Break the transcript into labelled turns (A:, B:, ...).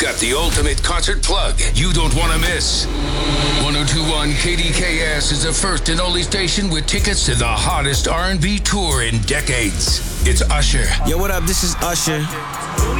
A: got the ultimate concert plug you don't want to miss. 102.1 KDKS is the first and only station with tickets to the hottest R&B tour in decades. It's Usher.
B: Yo, what up? This is Usher.